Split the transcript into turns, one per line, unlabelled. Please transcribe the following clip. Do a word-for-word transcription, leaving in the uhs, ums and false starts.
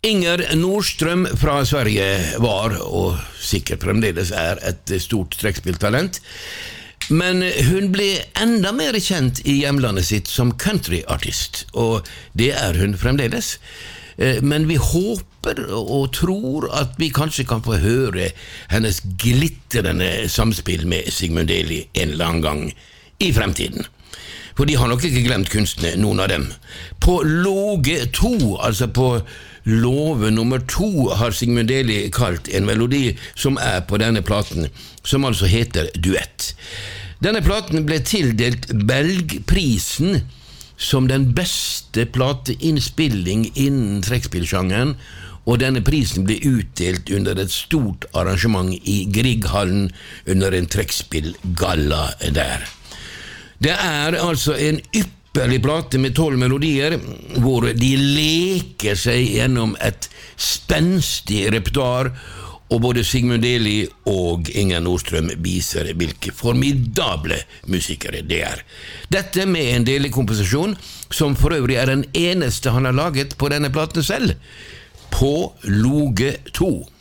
Inger Nordstrøm fra Sverige var, og sikkert fremdeles er, et stort trekkspilltalent. Men hun ble enda mer kjent i hjemlandet sitt som countryartist, og det er hun fremdeles. Men vi håper og tror at vi kanskje kan få høre hennes glittrende samspill med Sigmund-Eli en eller annen gang i fremtiden. For de har nok ikke glemt kunstene, noen av dem. På Låge to, altså på Låve nummer to, har Sigmund-Eli kalt en melodi som er på denne platen, som altså heter Duett. Denne platen ble tildelt Belgprisen som den beste plateinnspilling innen trekkspillsjangeren, og denne prisen ble utdelt under et stort arrangement i Grieghallen under en trekkspillgalla der. Det er altså en ypperlig plate med tolv melodier, hvor de leker seg gjennom et spenstig repertoar, og både Sigmund-Eli og Inger Nordstrøm viser hvilke formidable musikere det er. Dette med en delekomposisjon, som for øvrig er den eneste han har laget på denne platen selv, På Låge to.